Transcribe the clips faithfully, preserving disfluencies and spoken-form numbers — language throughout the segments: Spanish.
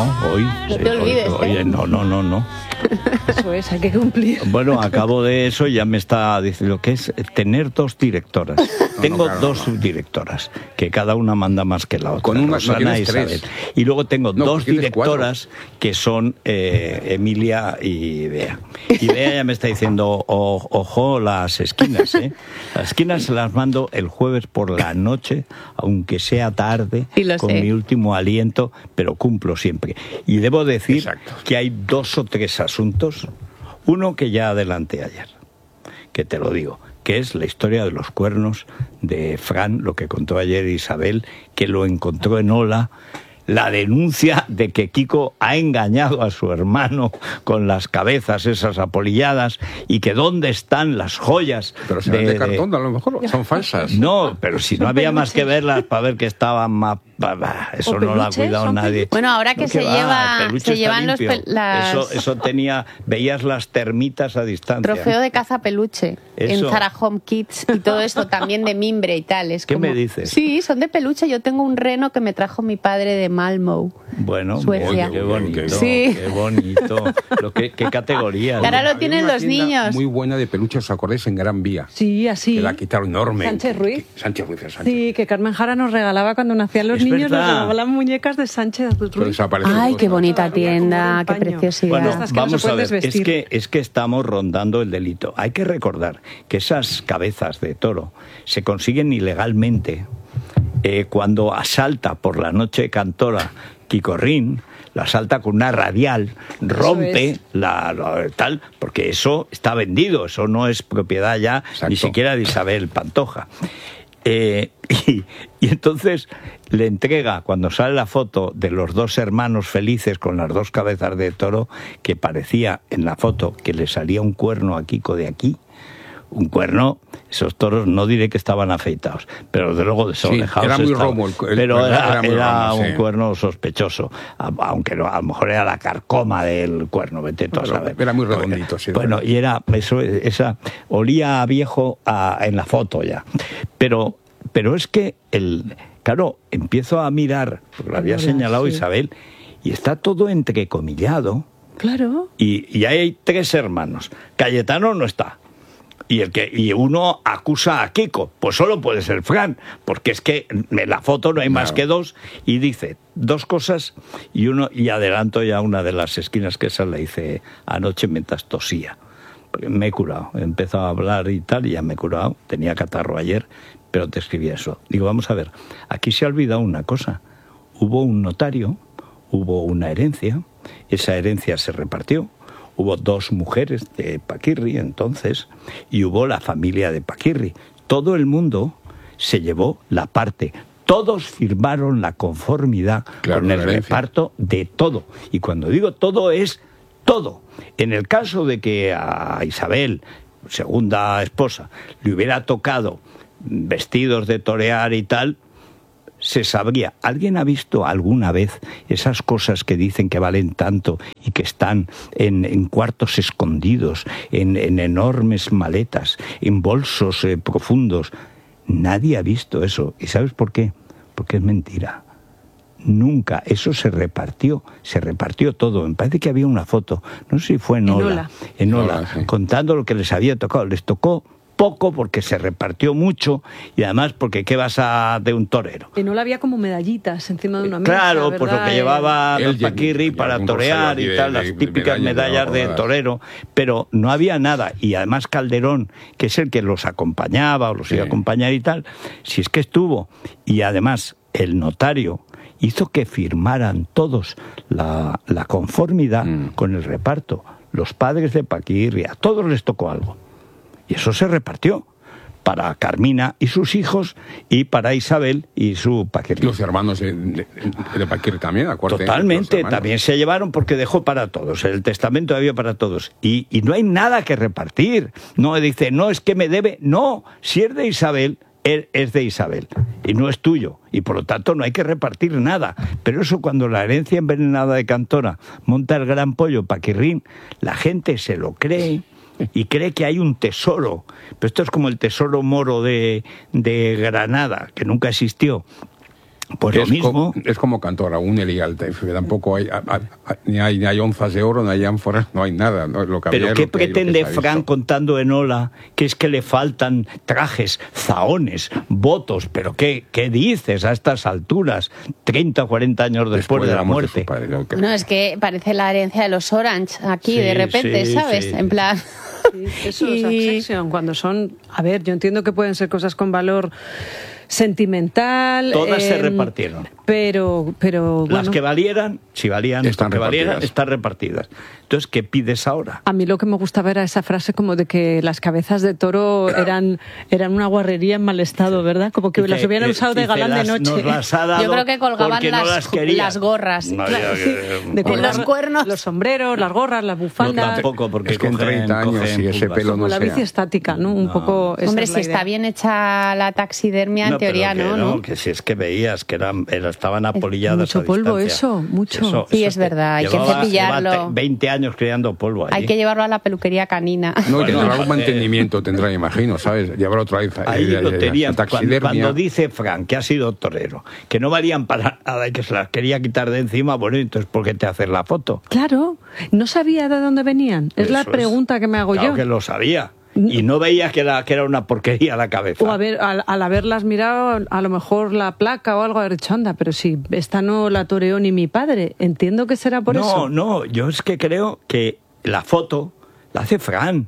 no, hoy. No te olvides, hoy, hoy, ¿eh? No, no, no, no. Eso es, hay que cumplir. Bueno, acabo de eso y ya me está diciendo que es tener dos directoras. No, Tengo no, claro, dos no. subdirectoras, que cada una manda más que la otra. Con una Rosana y Isabel. Y luego tengo no, dos directoras cuatro. que son eh, Emilia y Bea. Y Bea ya me está diciendo, o, ojo, las esquinas, ¿eh? Las esquinas se las mando el jueves por la noche, aunque sea tarde, con sé. mi último aliento, pero cumplo siempre. Y debo decir Exacto. que hay dos o tres asuntos, uno que ya adelanté ayer, que te lo digo, que es la historia de los cuernos de Fran, lo que contó ayer Isabel, que lo encontró en Ola, la denuncia de que Kiko ha engañado a su hermano con las cabezas esas apolilladas y que dónde están las joyas. Pero serán de, de cartón, de... a lo mejor, son falsas. No, pero si no había más que verlas para ver que estaban más... Eso no lo ha cuidado nadie. Bueno, ahora que, no, que se, lleva, se llevan los pel- las... Eso, eso tenía... Veías las termitas a distancia. Trofeo de caza peluche eso. En Zara Home Kids y todo esto también de mimbre y tal. Es ¿Qué como... me dices? Sí, son de peluche. Yo tengo un reno que me trajo mi padre de Malmö. Bueno, Suecia. Qué bonito. Sí. Qué bonito. Lo que, ¿Qué categoría? Ahora lo tienen los niños. Muy buena de peluche, ¿os acordáis? En Gran Vía. Sí, así. Que la quitaron enorme. Sánchez Ruiz. Que, Sánchez Ruiz, Sánchez. Sí, que Carmen Jara nos regalaba cuando nacían los es niños, verdad. Nos regalaban muñecas de Sánchez Ruiz. Ay, qué bonita tienda, qué preciosidad. Bueno, vamos a ver, es que, es que estamos rondando el delito. Hay que recordar que esas cabezas de toro se consiguen ilegalmente eh, cuando asalta por la noche cantora Kiko Rin, la asalta con una radial, rompe es. la, la tal, porque eso está vendido, eso no es propiedad ya Exacto. ni siquiera de Isabel Pantoja. Eh, y, y entonces le entrega, cuando sale la foto de los dos hermanos felices con las dos cabezas de toro, que parecía en la foto que le salía un cuerno a Kiko de aquí, un cuerno, esos toros no diré que estaban afeitados, pero de luego desorejados. Sí, era muy estaban, romo el, el pero era, era, muy era romo, un sí. cuerno sospechoso, aunque no, a lo mejor era la carcoma del cuerno, vete tú a saber. Era muy redondito, sí. Bueno, y era eso, esa olía a viejo a, en la foto ya, pero pero es que el claro, empiezo a mirar, porque lo había señalado sí. Isabel, y está todo entrecomillado. Claro. Y, y hay tres hermanos. Cayetano no está. Y, el que, y uno acusa a Kiko, pues solo puede ser Fran, porque es que en la foto no hay más claro. que dos, y dice dos cosas, y uno y adelanto ya una de las esquinas, que esa la hice anoche mientras tosía. Me he curado, he empezado a hablar y tal, y ya me he curado, tenía catarro ayer, pero te escribí eso. Digo, vamos a ver, aquí se ha olvidado una cosa, hubo un notario, hubo una herencia, esa herencia se repartió, hubo dos mujeres de Paquirri entonces, y hubo la familia de Paquirri. Todo el mundo se llevó la parte. Todos firmaron la conformidad claro, con el reparto de todo. Y cuando digo todo es todo. En el caso de que a Isabel, segunda esposa, le hubiera tocado vestidos de torear y tal, se sabría. ¿Alguien ha visto alguna vez esas cosas que dicen que valen tanto y que están en, en cuartos escondidos, en, en enormes maletas, en bolsos eh, profundos? Nadie ha visto eso. ¿Y sabes por qué? Porque es mentira. Nunca. Eso se repartió. Se repartió todo. Me parece que había una foto. No sé si fue en Ola. En Ola. En Ola, sí. Contando lo que les había tocado. Les tocó poco porque se repartió mucho y además porque ¿qué vas a de un torero? Que no la había como medallitas encima de una mesa. Claro, ¿verdad? pues lo que llevaba el Paquirri para torear y tal, de, las típicas de medallas de, de torero, pero no había nada. Y además Calderón, que es el que los acompañaba o los sí. iba a acompañar y tal, si es que estuvo. Y además el notario hizo que firmaran todos la, la conformidad mm. con el reparto. Los padres de Paquirri, a todos les tocó algo. Y eso se repartió para Carmina y sus hijos y para Isabel y su Paquirri. Los hermanos de, de, de Paquirri también, acuérdate. Totalmente, también se llevaron porque dejó para todos. El testamento había para todos. Y, y no hay nada que repartir. No dice, no, es que me debe. No, si es de Isabel, él es de Isabel y no es tuyo. Y por lo tanto no hay que repartir nada. Pero eso cuando la herencia envenenada de Cantora monta el gran pollo Paquirrín, la gente se lo cree. Y cree que hay un tesoro, pero esto es como el tesoro moro de, de Granada, que nunca existió. Pues Que lo es, mismo. co- es como Cantora, un illegal. Tampoco hay, a- a- a- ni hay ni hay onzas de oro, ni hay ánforas, no hay nada. ¿no? Lo que había Pero es ¿qué lo que- lo que pretende se ha visto. Fran contando en Ola? Que es que le faltan trajes, zahones, votos. ¿Pero qué, qué dices a estas alturas? treinta o cuarenta años después, de la muerte. de su padre, creo que- No, es que parece la herencia de los Orange aquí, Sí, de repente, sí, ¿sabes? sí. En plan... Sí, eso es Y- Succession, cuando son... A ver, yo entiendo que pueden ser cosas con valor sentimental. Todas se eh, repartieron. Pero, pero Las bueno, que valieran, si valían, Están que valieran, repartidas. están repartidas. Entonces, ¿qué pides ahora? a mí lo que me gustaba era esa frase como de que las cabezas de toro eran, eran una guarrería en mal estado, ¿verdad? Como que Dice, las hubieran eh, usado de dice, galán de las- noche. nos las ha dado Yo creo que colgaban porque no las- las quería. las gorras. No, Claro, ya sí, que- de bueno, colgar los cuernos. los sombreros, las gorras, las no, bufandas. tampoco, porque Es que en cogen- treinta años, cogen si ese pulgas. pelo Como no la sea. bici estática, ¿no? Un No. poco. esa Hombre, es la si está idea. bien hecha la taxidermia, en No, pero teoría, que ¿no? ¿no? Que si es que veías que eran, era- estaban apolilladas mucho a polvo, distancia. eso, mucho. Sí, es verdad, hay que llevaba- cepillarlo. lleva te- veinte años creando polvo allí. Hay que llevarlo a la peluquería canina. No, y Bueno, tendrá algún eh, mantenimiento, tendrá, me imagino, ¿sabes? Llevar otra vez a- Ahí a- a- lo a- tenían. a Cuando, taxidermia. cuando dice Frank que ha sido torero, que no valían para nada y que se las quería quitar de encima, bueno, entonces ¿por qué te haces la foto? Claro, no sabía de dónde venían. Es la Eso pregunta que me hago Claro yo. que lo sabía. Y no veía que era, que era una porquería la cabeza. O a ver, al, al haberlas mirado, a lo mejor la placa o algo, haber dicho, anda, pero si esta no la toreó ni mi padre. Entiendo que será por no, eso. no, yo es que creo que la foto la hace Fran.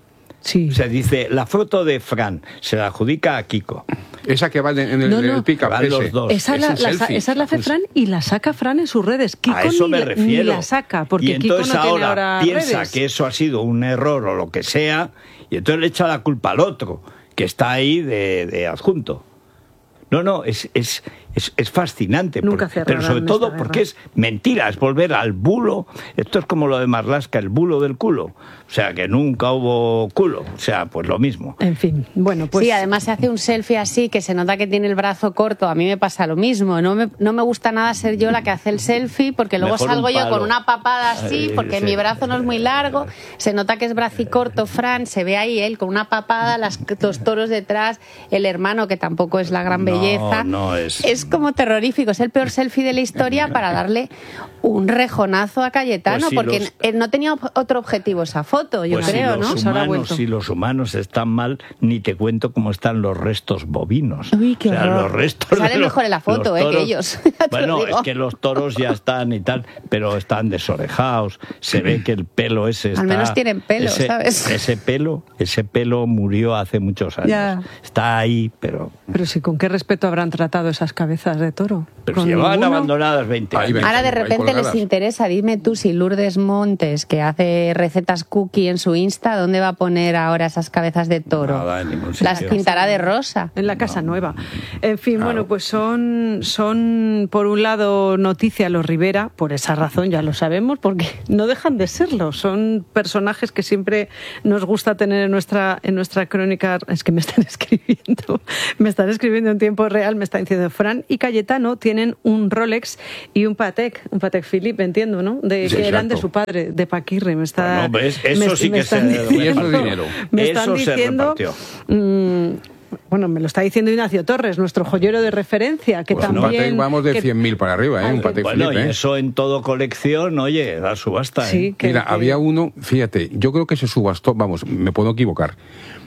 Sí. O sea, dice, la foto de Fran se la adjudica a Kiko. Esa que va en el, No, en el no. pick-up, Van los ese. dos. Esa, es la, un la- selfie. esa la hace Fran y la saca Fran en sus redes. Kiko A eso ni, me la- refiero. ni la saca, porque y entonces Kiko no tiene ahora ahora piensa redes. que eso ha sido un error o lo que sea, y entonces le echa la culpa al otro, que está ahí de, de adjunto. No, no, es, es, es, es fascinante. Nunca porque- cerrarán pero sobre esta todo guerra. porque es mentira, es volver al bulo. Esto es como lo de Marlaska, el bulo del culo. O sea, que nunca hubo culo. O sea, pues lo mismo. En fin, bueno, pues... Sí, además se hace un selfie así que se nota que tiene el brazo corto. A mí me pasa lo mismo. No me, no me gusta nada ser yo la que hace el selfie porque luego Mejor salgo un yo palo. con una papada así Ay, porque sí. mi brazo no es muy largo. Se nota que es bracicorto, Fran. Se ve ahí él con una papada, las, los toros detrás, el hermano que tampoco es la gran No, belleza. no es- Es como terrorífico. Es el peor selfie de la historia para darle un rejonazo a Cayetano Pues si porque los- él no tenía ob- otro objetivo esa foto, yo Pues creo, si ¿no? los Se habrá humanos, vuelto. si los humanos están mal, ni te cuento cómo están los restos bovinos. Uy, qué o sea, horror. los restos Sale de los- mejor en la foto, los eh, que toros- ellos, ya te lo Bueno, digo. es que los toros ya están y tal, pero están desorejados. Se ve que el pelo ese está... Al menos tienen pelo, ese, ¿sabes? Ese pelo, ese pelo murió hace muchos años. Ya. Está ahí, pero... Pero sí, ¿con qué respeto habrán tratado esas cabezas de toro? Pero ¿Con si llevaban ninguno? abandonadas veinte Ahí años. ven. Ahora de Ahí repente les colgadas. interesa, dime tú si Lourdes Montes, que hace recetas cookie en su Insta, ¿dónde va a poner ahora esas cabezas de toro? Nada, en ningún Las sitio. pintará de rosa. En la casa nueva. En fin, Claro. bueno, pues son, son, por un lado, noticia los Rivera, por esa razón ya lo sabemos, porque no dejan de serlo. Son personajes que siempre nos gusta tener en nuestra, en nuestra crónica. Es que me están escribiendo, me están escribiendo en tiempo real, me están diciendo Fran y Cayetano tienen un Rolex y un Patek, un Patek Philippe, entiendo, ¿no? De, Sí, que eran de exacto. su padre, de Paquirre. Me está, Bueno, ¿ves? Eso me- sí me que se están repartió. diciendo- Y eso es dinero. Me están Eso se diciendo, repartió. mm, bueno, me lo está diciendo Ignacio Torres, nuestro joyero de referencia, que Pues un también... Patek, vamos de que- cien mil para arriba, ¿eh? Un Patek Bueno, Philippe, y ¿eh? eso en todo colección, oye, da subasta. ¿eh? Sí, que- Mira, que- había uno, fíjate, yo creo que se subastó, vamos, me puedo equivocar.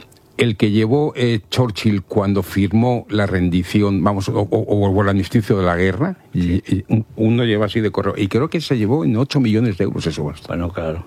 El que llevó eh, Churchill cuando firmó la rendición, vamos, o, o- o el armisticio de la guerra, y, y un- uno lleva así de correo, y creo que se llevó en ocho millones de euros ese subastó. Bueno, claro.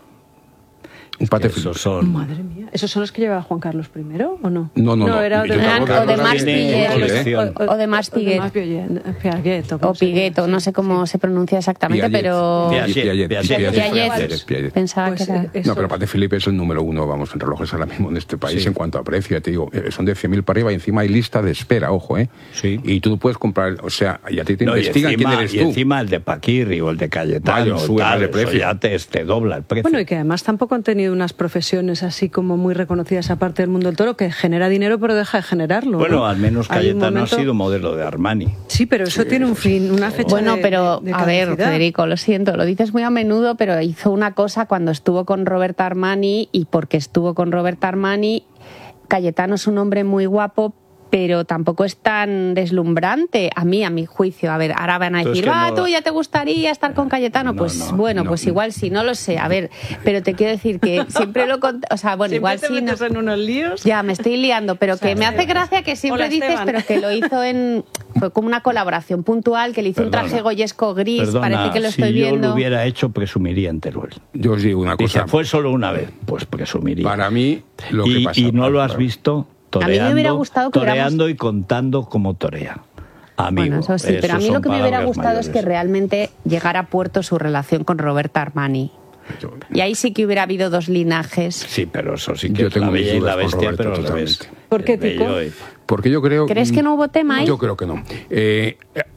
Un Que Patek esos Philippe. son... Madre mía, ¿esos son los que llevaba Juan Carlos primero o no? No, no, no. era Yo de, te Eran hablo o de ahora Max viene Piguet, colección. o de Max Piguet. Piaget. O Pigueto, no sé cómo se pronuncia exactamente, Piaget. pero... Piaget. Piaget, Piaget. Piaget, Piaget. Piaget, Piaget. Pensaba Pues, que era... eh, No, pero Patek Philippe es el número uno, vamos, en relojes ahora mismo en este país Sí. en cuanto a precio. Ya te digo, eh, son de cien mil para arriba y encima hay lista de espera, ojo, ¿eh? Sí. Y tú no puedes comprar, o sea, y a ti te No, y investigan encima, quién eres y tú. encima el de Paquirri o el de Cayetano, Vaya, sube tal, más de eso precio. ya te, te dobla el precio. Bueno, y que además tampoco han tenido unas profesiones así como muy reconocidas aparte del mundo del toro, que genera dinero pero deja de generarlo. Bueno, ¿no? al menos Hay un Cayetano momento- ha sido modelo de Armani. Sí, pero eso tiene un fin, una fecha Bueno, de- pero de a ver, caducidad. Federico, lo siento, lo dices muy a menudo, pero hizo una cosa cuando estuvo con Roberta Armani y porque estuvo con Roberta Armani, Cayetano es un hombre muy guapo, pero tampoco es tan deslumbrante a mí, a mi juicio. A ver, ahora van a decir, Entonces, ah, no... tú ya te gustaría estar con Cayetano. No, Pues no, bueno, no, pues no. igual sí, no lo sé. A ver, pero te quiero decir que siempre lo... Cont... O sea, bueno, Siempre igual te sí... metes No... en unos líos. Ya, me estoy liando, pero O sea, que me hace gracia que siempre Hola, dices, Esteban. pero que lo hizo en... Fue como una colaboración puntual, que le hizo Perdona. un traje goyesco gris, Perdona, parece que lo si estoy yo viendo. lo hubiera hecho, presumiría en Teruel. Yo os digo una Dice, cosa. fue solo una vez, pues presumiría. Para mí, lo que y, pasa... y no lo has claro. visto A mí me toreando, hubiera gustado que toreando y contando como torea. Amigo, Bueno, eso sí, pero a mí son lo que me hubiera palabras gustado es que mayores. realmente llegara a puerto su relación con Roberta Armani. Yo- Y ahí sí que hubiera habido dos linajes. Sí, pero eso sí que Yo es tengo la mis bella y la dudas con bestia, Roberto, pero al revés. totalmente. ¿Por qué, El bello Tico? y- Porque yo creo... ¿Crees que no hubo tema ahí? Yo creo que no. Eh,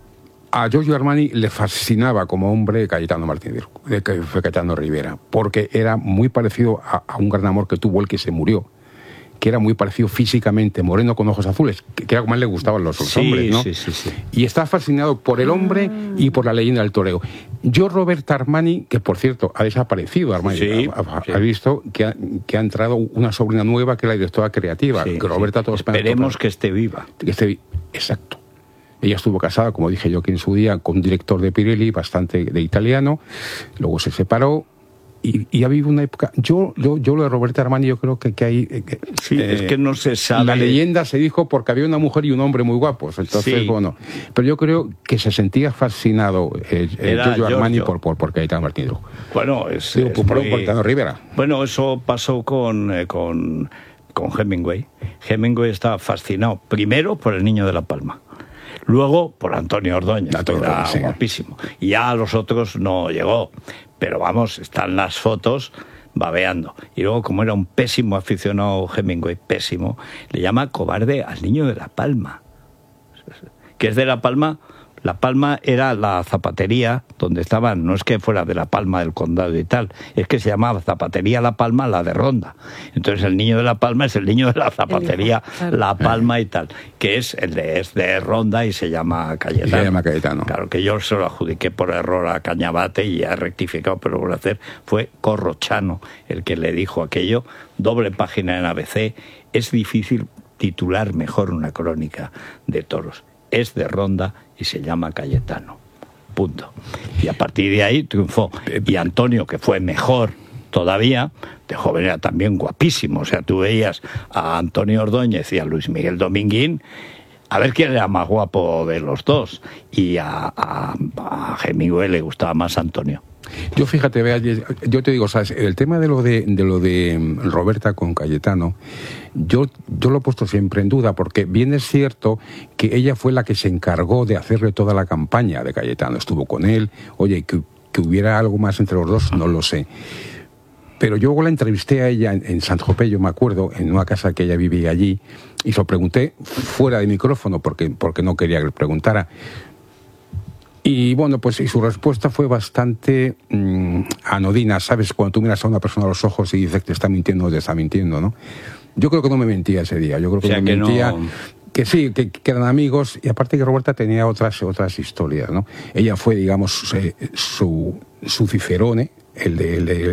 a Giorgio Armani le fascinaba como hombre Cayetano Martínez, de que fue Cayetano Rivera, porque era muy parecido a, a un gran amor que tuvo el que se murió, que era muy parecido físicamente, moreno con ojos azules, que, que era como a él le gustaban los, los Sí, hombres, ¿no? sí, sí, sí. Y está fascinado por el hombre y por la leyenda del toreo. Yo, Roberta Armani, que por cierto ha desaparecido, Armani, Sí, ha, ha- sí. ha visto que ha, que ha entrado una sobrina nueva que es la directora creativa, Sí, que Roberta sí. todos Esperemos que esté viva. que esté- exacto. Ella estuvo casada, como dije yo aquí en su día, con un director de Pirelli, bastante de italiano, luego se separó y, y ha habido una época... Yo, yo, yo lo de Roberta Armani, yo creo que, que hay... eh, que, Sí, es que no se sabe. La leyenda se dijo porque había una mujer y un hombre muy guapos, entonces, Sí. bueno... Pero yo creo que se sentía fascinado eh, eh, Era Giorgio Armani Giorgio. por, por, por Cayetano Martínez. Bueno, es, Digo, es por, por muy- Cayetano Rivera. Bueno, eso pasó con, eh, con, con Hemingway. Hemingway estaba fascinado, primero por el Niño de la Palma, luego por Antonio Ordóñez, Antonio que era Ordóñez, sí. guapísimo. Y ya a los otros no llegó. Pero vamos, están las fotos babeando. Y luego, como era un pésimo aficionado Hemingway, pésimo, le llama cobarde al Niño de la Palma. Que es de La Palma. La Palma era la zapatería donde estaban, no es que fuera de La Palma del condado y tal, es que se llamaba Zapatería La Palma, la de Ronda. Entonces el niño de La Palma es el niño de la zapatería claro. La Palma y tal, que es el de, es de Ronda y se llama Cayetano. Se llama Cayetano. Claro, que yo se lo adjudiqué por error a Cañabate y ya he rectificado, pero por hacer fue Corrochano el que le dijo aquello, doble página en A B C, es difícil titular mejor una crónica de toros. Es de Ronda y se llama Cayetano. Punto. Y a partir de ahí triunfó. Y Antonio, que fue mejor todavía, de joven era también guapísimo. O sea, tú veías a Antonio Ordóñez y a Luis Miguel Dominguín, a ver quién era más guapo de los dos. Y a, a, a Hemingway le gustaba más Antonio. Yo fíjate, vea, yo te digo, ¿sabes? El tema de lo de, de lo de Roberta con Cayetano, yo, yo lo he puesto siempre en duda, porque bien es cierto que ella fue la que se encargó de hacerle toda la campaña de Cayetano, estuvo con él, oye, que, que hubiera algo más entre los dos, no lo sé. Pero yo la entrevisté a ella en, en Sant Tropez, yo me acuerdo, en una casa que ella vivía allí, y se lo pregunté fuera de micrófono, porque, porque no quería que le preguntara. Y bueno, pues y su respuesta fue bastante mmm, anodina, ¿sabes? Cuando tú miras a una persona a los ojos y dices que te está mintiendo o te está mintiendo, ¿no? Yo creo que no me mentía ese día, yo creo que O sea, me que mentía... no- Que sí, que, que eran amigos, y aparte que Roberta tenía otras otras historias, ¿no? Ella fue, digamos, eh, su, su Cicerone, el de, el, de,